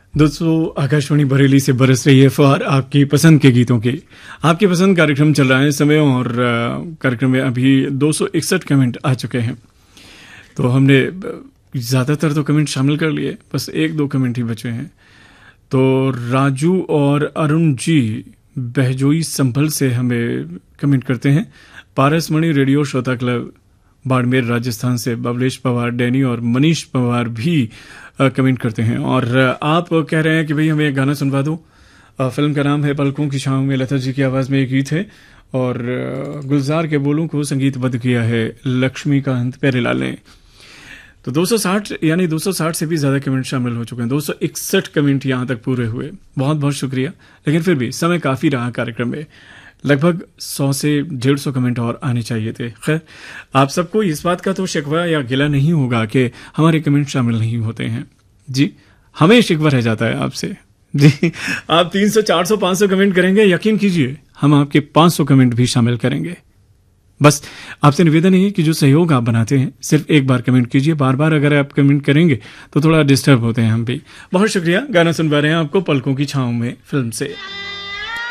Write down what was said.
दोस्तों, आकाशवाणी बरेली से बरस रही है फुहार आपकी पसंद के गीतों की। आपकी पसंद कार्यक्रम चल रहा है इस समय और कार्यक्रम में अभी 261 कमेंट आ चुके हैं। तो हमने ज़्यादातर तो कमेंट शामिल कर लिए, बस 1-2 कमेंट ही बचे हैं। तो राजू और अरुण जी बहजोई संभल से हमें कमेंट करते हैं। पारसमणि रेडियो श्रोता क्लब बाड़मेर राजस्थान से बबलेश पवार, डैनी और मनीष पवार भी कमेंट करते हैं और आप कह रहे हैं कि भाई हमें एक गाना सुनवा दो। फिल्म का नाम है पलकों की छांव में, लता जी की आवाज़ में एक गीत है और गुलजार के बोलों को संगीतबद्ध किया है लक्ष्मीकांत प्यारेलाल ने। तो 260 यानी 260 से भी ज़्यादा कमेंट शामिल हो चुके हैं। 261 कमेंट यहाँ तक पूरे हुए, बहुत बहुत शुक्रिया। लेकिन फिर भी समय काफ़ी रहा कार्यक्रम में, लगभग 100 से 150 कमेंट और आने चाहिए थे। खैर, आप सबको इस बात का तो शिकवा या गिला नहीं होगा कि हमारे कमेंट शामिल नहीं होते हैं। जी, हमें शिकवा रह जाता है आपसे। जी, आप 300, 400, 500 कमेंट करेंगे, यकीन कीजिए हम आपके 500 कमेंट भी शामिल करेंगे। बस आपसे निवेदन है कि जो सहयोग आप बनाते हैं सिर्फ एक बार कमेंट कीजिए, बार बार अगर आप कमेंट करेंगे तो थोड़ा डिस्टर्ब होते हैं हम भी। बहुत शुक्रिया। गाना सुनवा रहे हैं आपको पलकों की छांव में फिल्म से।